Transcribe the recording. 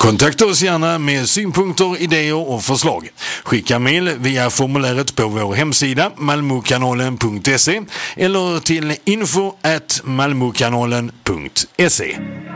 Kontakta oss gärna med synpunkter, idéer och förslag. Skicka mejl via formuläret på vår hemsida malmokanalen.se eller till info@malmokanalen.se.